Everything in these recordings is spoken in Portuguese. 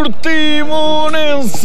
Portimonense.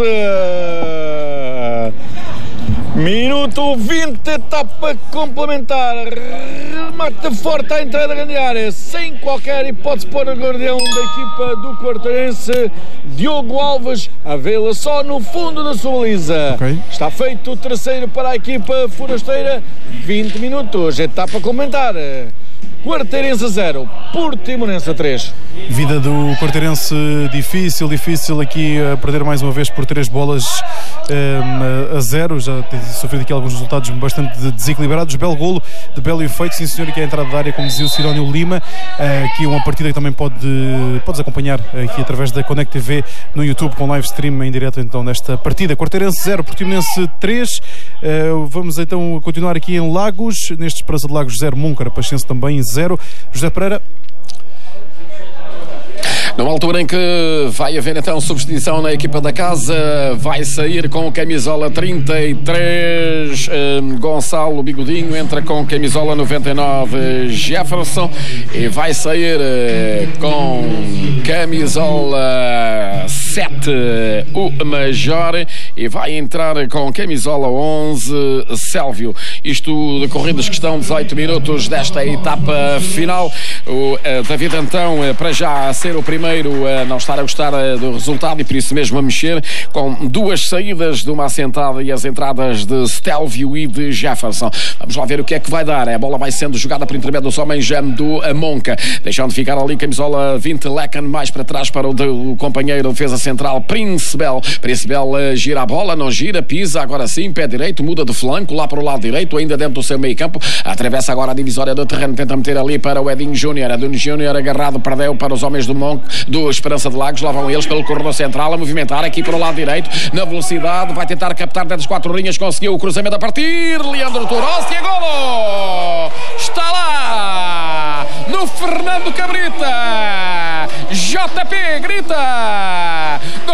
Minuto 20, etapa complementar. Remate forte à entrada da grande área, sem qualquer hipótese para o guardião da equipa do Quarteirense, Diogo Alves, a vê-la só no fundo da sua baliza. Okay. Está feito o terceiro para a equipa forasteira. 20 minutos, etapa complementar. Quarteirense 0, Portimonense 3. Vida do Quarteirense difícil aqui a perder mais uma vez por 3 bolas a 0. Já tem sofrido aqui alguns resultados bastante desequilibrados. Belo golo, de belo efeito, sim senhor, aqui à entrada da área, como dizia o Sidónio Lima. Aqui uma partida que também podes acompanhar aqui através da Connect TV no YouTube, com live stream em direto então nesta partida. Quarteirense 0, Portimonense 3. Vamos então continuar aqui em Lagos, neste Esperança de Lagos 0, Moncarapachense também 0. José Pereira. Numa altura em que vai haver então substituição na equipa da casa, vai sair com camisola 33 Gonçalo Bigodinho, entra com camisola 99 Jefferson, e vai sair com camisola 7 o Major, e vai entrar com camisola 11 Sélvio. Isto decorridos que estão 18 minutos desta etapa final. O David então, para já ser o primeiro a não estar a gostar do resultado, e por isso mesmo a mexer, com 2 saídas de uma assentada e as entradas de Stelvio e de Jefferson. Vamos lá ver o que é que vai dar. A bola vai sendo jogada por intermédio dos homens do Monca, deixando de ficar ali camisola 20 Lecan, mais para trás para o companheiro defesa central Princebel. Princebel gira a bola, não gira, pisa, agora sim, pé direito, muda de flanco, lá para o lado direito, ainda dentro do seu meio campo, atravessa agora a divisória do terreno, tenta meter ali para o Edinho Júnior. Edinho Júnior agarrado, perdeu para os homens do Monca, do Esperança de Lagos. Lá vão eles pelo corredor central a movimentar aqui para o lado direito, na velocidade, vai tentar captar dentro das 4 linhas, conseguiu o cruzamento a partir, Leandro Turossi, é golo! Está lá no Fernando Cabrita, JP grita